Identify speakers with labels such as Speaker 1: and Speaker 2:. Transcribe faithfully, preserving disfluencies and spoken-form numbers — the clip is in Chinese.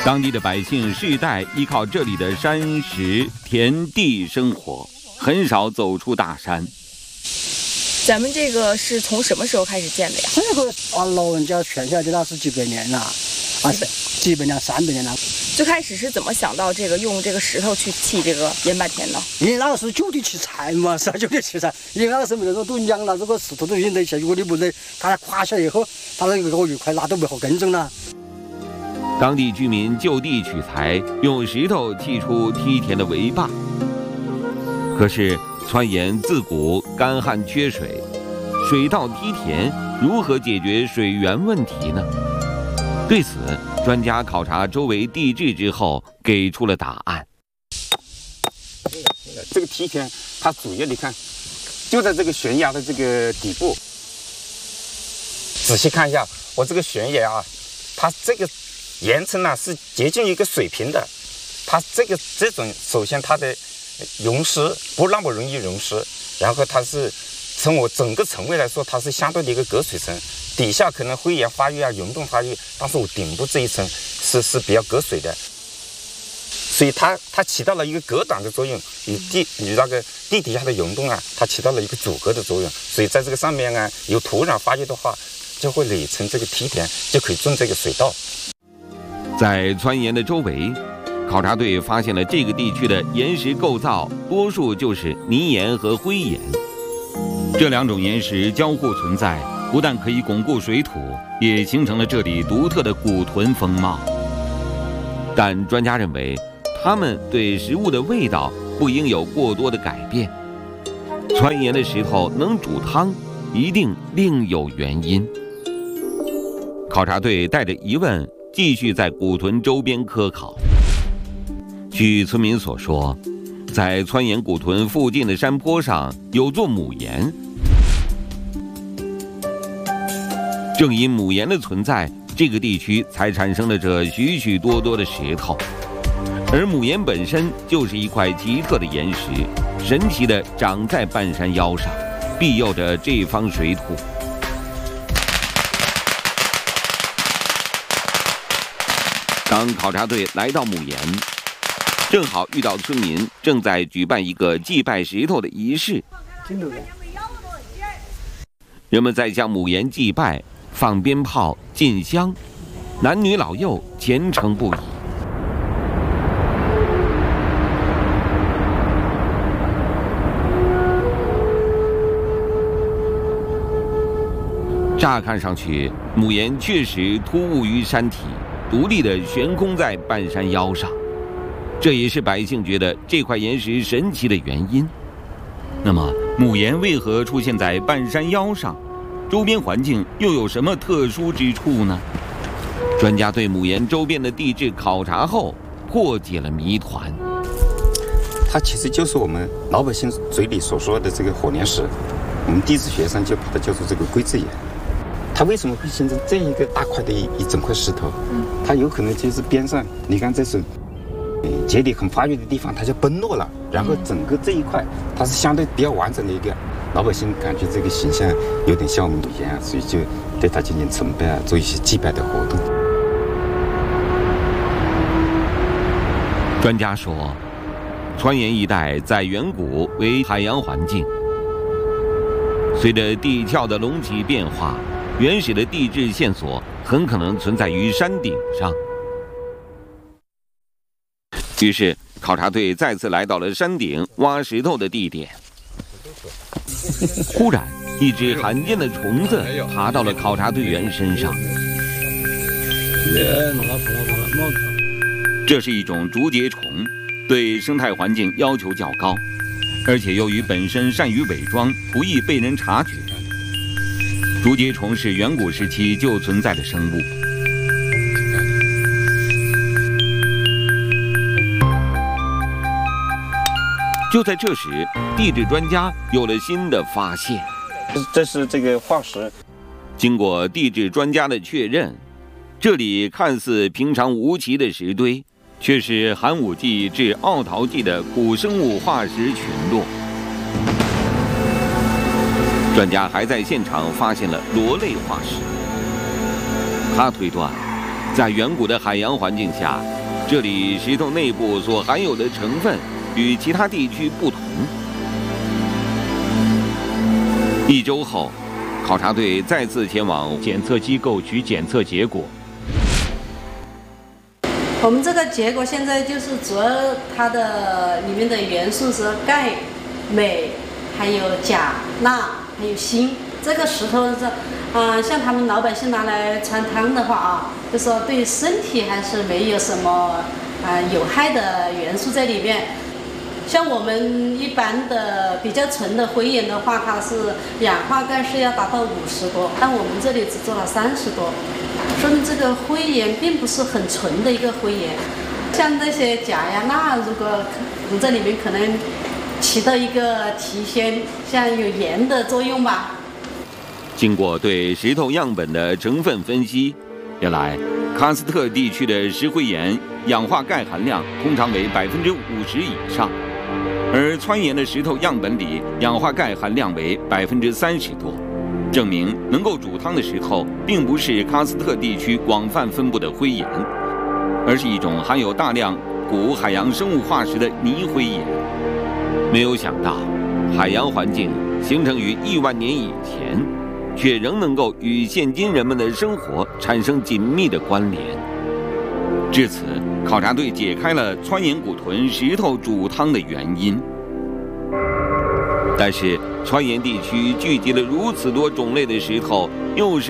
Speaker 1: 当地的百姓世代依靠这里的山石田地生活，很少走出大山。
Speaker 2: 咱们这个是从什么时候开始建的呀？
Speaker 3: 这个啊，老人家传下来那是几百年了，啊，几百年、三百年了。
Speaker 2: 最开始是怎么想到这个用这个石头去砌这个盐坂田呢？
Speaker 3: 因为那个时候就地取材嘛，是吧？就地取材。因为那个时候没人说都养了，这个石头都扔在一起，如果你不能它垮下来以后，它那个一块那都不好耕种了。
Speaker 1: 当地居民就地取材，用石头砌出梯田的围坝。可是川盐自古干旱缺水，水稻梯田如何解决水源问题呢？对此，专家考察周围地质之后，给出了答案。
Speaker 4: 这个梯田，它主要你看，就在这个悬崖的这个底部。仔细看一下，我这个悬崖啊，它这个岩层呢是接近一个水平的，它这个这种首先它的溶蚀不那么容易溶蚀，然后它是从我整个层位来说，它是相对的一个隔水层。底下可能灰岩发育啊、溶洞发育，但是我顶部这一层是是比较隔水的，所以它它起到了一个隔挡的作用，与地与那个地底下的溶洞啊，它起到了一个阻隔的作用，所以在这个上面啊有土壤发育的话，就会垒成这个梯田，就可以种这个水稻。
Speaker 1: 在川盐的周围，考察队发现了这个地区的岩石构造，多数就是泥岩和灰岩，这两种岩石交互存在。不但可以巩固水土，也形成了这里独特的古屯风貌。但专家认为，它们对食物的味道不应有过多的改变。川盐的石头能煮汤，一定另有原因。考察队带着疑问，继续在古屯周边科考。据村民所说，在川盐古屯附近的山坡上有座母岩。正因母岩的存在，这个地区才产生了这许许多多的石头，而母岩本身就是一块奇特的岩石，神奇地长在半山腰上，庇佑着这方水土。当考察队来到母岩，正好遇到村民正在举办一个祭拜石头的仪式，人们在向母岩祭拜，放鞭炮、进香，男女老幼虔诚不已。乍看上去，母岩确实突兀于山体，独立地悬空在半山腰上，这也是百姓觉得这块岩石神奇的原因。那么，母岩为何出现在半山腰上？周边环境又有什么特殊之处呢？专家对母岩周边的地质考察后，破解了谜团。
Speaker 4: 它其实就是我们老百姓嘴里所说的这个火莲石，我们地质学上就把它叫做这个龟字岩。它为什么会形成这一个大块的一一整块石头？它有可能就是边上，你看这是节理很发育的地方，它就崩落了，然后整个这一块它是相对比较完整的一个。老百姓感觉这个形象有点像母岩啊，所以就对它进行崇拜啊，做一些祭拜的活动。
Speaker 1: 专家说，川盐一带在远古为海洋环境，随着地壳的隆起变化，原始的地质线索很可能存在于山顶上。于是，考察队再次来到了山顶挖石头的地点。忽然，一只罕见的虫子爬到了考察队员身上。这是一种竹节虫，对生态环境要求较高，而且由于本身善于伪装，不易被人察觉。竹节虫是远古时期就存在的生物。就在这时，地质专家有了新的发现。
Speaker 4: 这是这个化石。
Speaker 1: 经过地质专家的确认，这里看似平常无奇的石堆，却是寒武纪至奥陶纪的古生物化石群落。专家还在现场发现了螺类化石。他推断，在远古的海洋环境下， 这里石头内部所含有的成分与其他地区不同。一周后，考察队再次前往
Speaker 5: 检测机构取检测结果。
Speaker 6: 我们这个结果现在就是主要它的里面的元素是钙、镁，还有钾、钠，还有锌。这个石头是，啊、呃，像他们老百姓拿来穿汤的话啊，就说对身体还是没有什么啊、呃、有害的元素在里面。像我们一般的比较纯的灰岩的话，它是氧化钙是要达到五十多，但我们这里只做了三十多，说明这个灰岩并不是很纯的一个灰岩。像这些钾呀、钠，如果从这里面可能起到一个提鲜，像有盐的作用吧。
Speaker 1: 经过对石头样本的成分分析，原来喀斯特地区的石灰岩氧化钙含量通常为百分之五十以上，而汆岩的石头样本里氧化钙含量为百分之三十多，证明能够煮汤的石头并不是喀斯特地区广泛分布的灰岩，而是一种含有大量古海洋生物化石的泥灰岩。没有想到，海洋环境形成于亿万年以前，却仍能够与现今人们的生活产生紧密的关联。至此，考察队解开了汆岩古屯石头煮汤的原因。但是，汆岩地区聚集了如此多种类的石头，又是